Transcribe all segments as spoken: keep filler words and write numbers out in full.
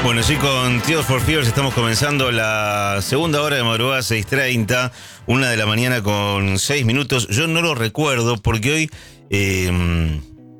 Bueno, sí, con Tears for Fears estamos comenzando la segunda hora de madrugada, seis treinta, una de la mañana con seis minutos. Yo no lo recuerdo porque hoy eh,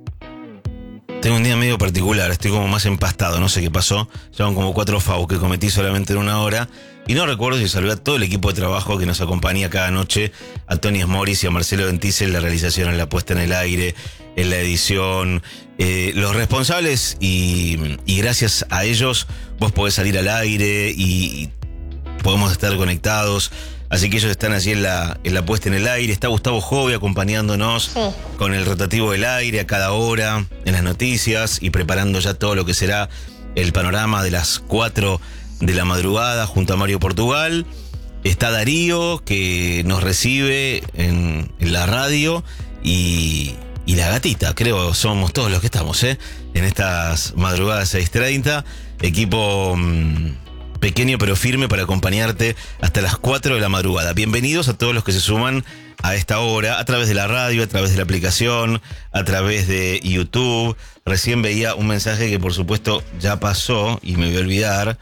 tengo un día medio particular, estoy como más empastado, no sé qué pasó. Llevan como cuatro FAUs que cometí solamente en una hora. Y no recuerdo si saludé a todo el equipo de trabajo que nos acompaña cada noche, a Tony Smoris y a Marcelo Ventice en la realización, en la puesta en el aire, en la edición, eh, los responsables y, y gracias a ellos vos podés salir al aire y, y podemos estar conectados. Así que ellos están allí en la, en la puesta en el aire. Está Gustavo Jovi acompañándonos sí. con el rotativo del aire a cada hora, en las noticias y preparando ya todo lo que será el panorama de las cuatro de la madrugada junto a Mario Portugal. Está Darío que nos recibe en, en la radio y, y la gatita, creo somos todos los que estamos ¿eh? en estas madrugadas seis treinta, equipo mmm, pequeño pero firme para acompañarte hasta las cuatro de la madrugada. Bienvenidos a todos los que se suman a esta hora, a través de la radio, a través de la aplicación, a través de YouTube. Recién veía un mensaje que por supuesto ya pasó y me voy a olvidar.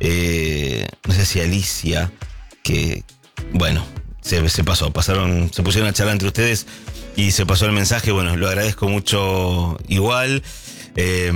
Eh, no sé si Alicia, que bueno, se, se pasó, pasaron, se pusieron a charlar entre ustedes y se pasó el mensaje. Bueno, lo agradezco mucho igual. Eh,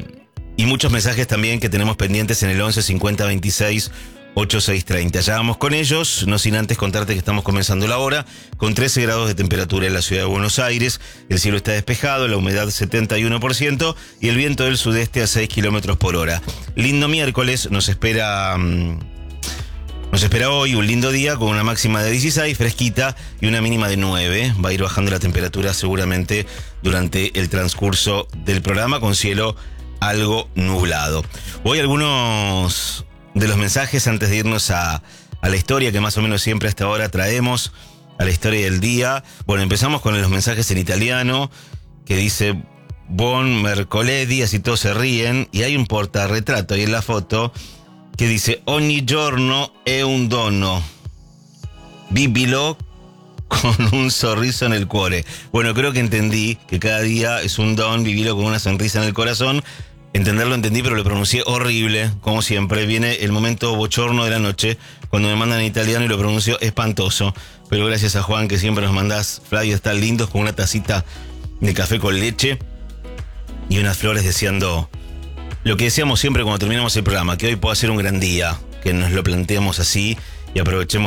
y muchos mensajes también que tenemos pendientes en el once cincuenta veintiséis ochenta y seis treinta. Ya vamos con ellos, no sin antes contarte que estamos comenzando la hora con trece grados de temperatura en la ciudad de Buenos Aires. El cielo está despejado, la humedad setenta y uno por ciento y el viento del sudeste a seis kilómetros por hora. Lindo miércoles, nos espera... Mmm, Nos espera hoy un lindo día con una máxima de dieciséis, fresquita, y una mínima de nueve. Va a ir bajando la temperatura seguramente durante el transcurso del programa con cielo algo nublado. Hoy algunos de los mensajes antes de irnos a, a la historia que más o menos siempre hasta ahora traemos, a la historia del día. Bueno, empezamos con los mensajes en italiano que dice Buon mercoledì, así todos se ríen, y hay un portarretrato ahí en la foto que dice ogni giorno è un dono, vivilo con un sorriso en el cuore. Bueno, creo que entendí que cada día es un don, vivilo con una sonrisa en el corazón. Entenderlo entendí, pero lo pronuncié horrible, como siempre. Viene el momento bochorno de la noche, cuando me mandan en italiano y lo pronuncio espantoso. Pero gracias a Juan, que siempre nos mandás, Flavio, están lindos, con una tacita de café con leche y unas flores deseando lo que decíamos siempre cuando terminamos el programa, que hoy pueda ser un gran día, que nos lo planteemos así y aprovechemos